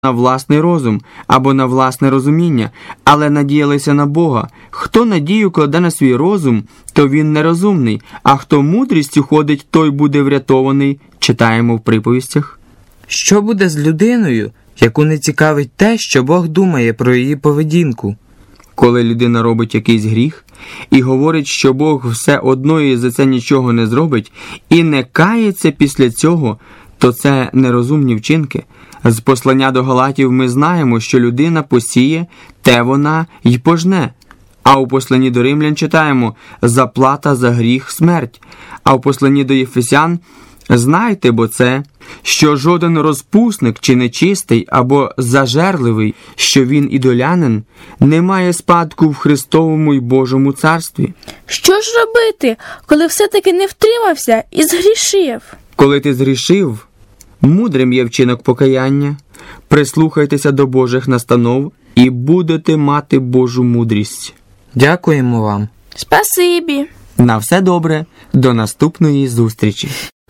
на власний розум або на власне розуміння, але надіялися на Бога. Хто надію кладе на свій розум, то він нерозумний, а хто мудрістю ходить, той буде врятований, читаємо в приповістях. Що буде з людиною, яку не цікавить те, що Бог думає про її поведінку? Коли людина робить якийсь гріх і говорить, що Бог все одно і за це нічого не зробить, і не кається після цього, то це нерозумні вчинки. З послання до Галатів ми знаємо, що людина посіє, те вона й пожне. А у посланні до Римлян читаємо «заплата за гріх – смерть». А у посланні до Єфесян «знайте, бо це, що жоден розпусник чи нечистий або зажерливий, що він ідолянин, не має спадку в Христовому й Божому царстві». Що ж робити, коли все-таки не втримався і згрішив? Коли ти згрішив, мудрим є вчинок покаяння. Прислухайтеся до Божих настанов і будете мати Божу мудрість. Дякуємо вам. Спасибі. На все добре, до наступної зустрічі.